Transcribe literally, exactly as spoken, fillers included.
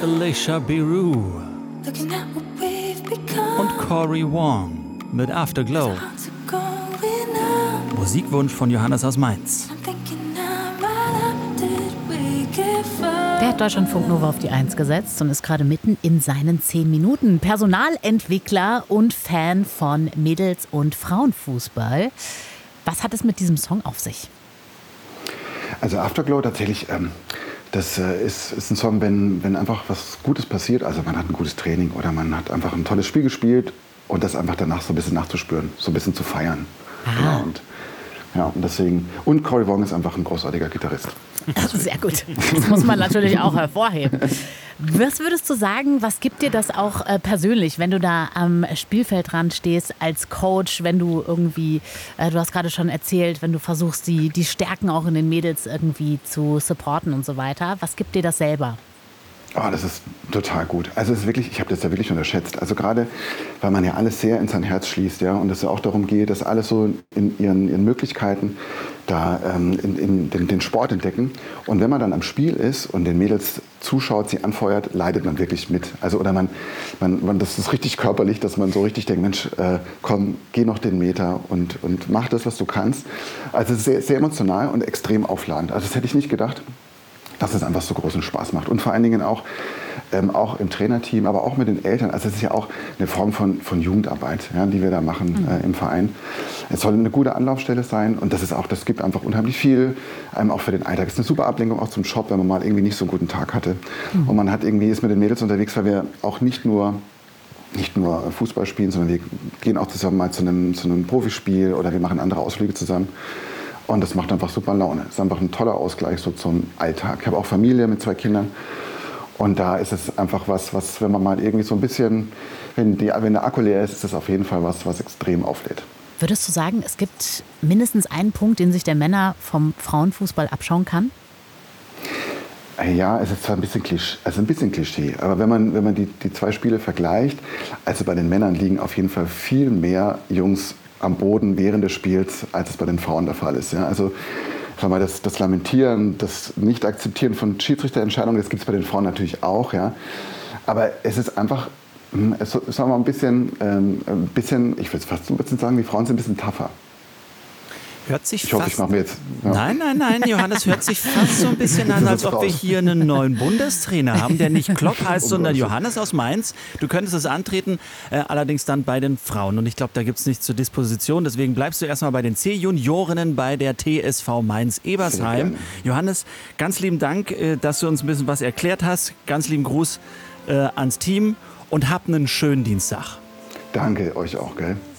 Alicia Beru und Cory Wong mit Afterglow. Musikwunsch von Johannes aus Mainz. Der hat Deutschlandfunk Nova auf die Eins gesetzt und ist gerade mitten in seinen zehn Minuten. Personalentwickler und Fan von Mädels- und Frauenfußball. Was hat es mit diesem Song auf sich? Also Afterglow tatsächlich, ähm, das äh, ist, ist ein Song, wenn, wenn einfach was Gutes passiert. Also man hat ein gutes Training oder man hat einfach ein tolles Spiel gespielt und das einfach danach so ein bisschen nachzuspüren, so ein bisschen zu feiern. Genau, und, ja, und deswegen, und Cory Wong ist einfach ein großartiger Gitarrist. Sehr gut. Das muss man natürlich auch hervorheben. Was würdest du sagen, was gibt dir das auch äh, persönlich, wenn du da am Spielfeldrand stehst als Coach, wenn du irgendwie, äh, du hast gerade schon erzählt, wenn du versuchst, die, die Stärken auch in den Mädels irgendwie zu supporten und so weiter. Was gibt dir das selber? Oh, das ist total gut. Also es ist wirklich, ich habe das ja wirklich unterschätzt. Also gerade, weil man ja alles sehr in sein Herz schließt, ja, und es ja auch darum geht, dass alles so in ihren, ihren Möglichkeiten da ähm, in, in den, den Sport entdecken. Und wenn man dann am Spiel ist und den Mädels zuschaut, sie anfeuert, leidet man wirklich mit. Also oder man, man, man das ist richtig körperlich, dass man so richtig denkt, Mensch, äh, komm, geh noch den Meter und, und mach das, was du kannst. Also es ist sehr, sehr emotional und extrem aufladend. Also das hätte ich nicht gedacht, dass es einfach so großen Spaß macht. Und vor allen Dingen auch, ähm, auch im Trainerteam, aber auch mit den Eltern. Also es ist ja auch eine Form von, von Jugendarbeit, ja, die wir da machen äh, im Verein. Es soll eine gute Anlaufstelle sein und das ist auch, das gibt einfach unheimlich viel, ähm, auch für den Alltag. Es ist eine super Ablenkung auch zum Job, wenn man mal irgendwie nicht so einen guten Tag hatte. Mhm. Und man hat irgendwie, ist mit den Mädels unterwegs, weil wir auch nicht nur nicht nur Fußball spielen, sondern wir gehen auch zusammen mal zu einem, zu einem Profispiel oder wir machen andere Ausflüge zusammen. Und das macht einfach super Laune. Es ist einfach ein toller Ausgleich so zum Alltag. Ich habe auch Familie mit zwei Kindern. Und da ist es einfach was, was wenn man mal irgendwie so ein bisschen, wenn, die, wenn der Akku leer ist, ist das auf jeden Fall was, was extrem auflädt. Würdest du sagen, es gibt mindestens einen Punkt, den sich der Männer vom Frauenfußball abschauen kann? Ja, es ist zwar ein bisschen Klischee, also ein bisschen Klischee, aber wenn man, wenn man die, die zwei Spiele vergleicht, also bei den Männern liegen auf jeden Fall viel mehr Jungs am Boden während des Spiels, als es bei den Frauen der Fall ist. Ja, also sag mal, das, das Lamentieren, das Nicht-Akzeptieren von Schiedsrichterentscheidungen, das gibt es bei den Frauen natürlich auch. Ja. Aber es ist einfach, es, sagen wir mal, ein bisschen, ähm, ein bisschen, ich würde fast ein bisschen sagen, die Frauen sind ein bisschen tougher. Hört sich ich fast, hoffe, ich mache mir jetzt... Ja. Nein, nein, nein, Johannes, hört sich fast so ein bisschen an, als ob wir hier einen neuen Bundestrainer haben, der nicht Klopp heißt, sondern Johannes aus Mainz. Du könntest es antreten, äh, allerdings dann bei den Frauen. Und ich glaube, da gibt es nichts zur Disposition. Deswegen bleibst du erstmal bei den C-Juniorinnen bei der T S V Mainz-Ebersheim. Johannes, ganz lieben Dank, äh, dass du uns ein bisschen was erklärt hast. Ganz lieben Gruß äh, ans Team und hab einen schönen Dienstag. Danke euch auch, gell?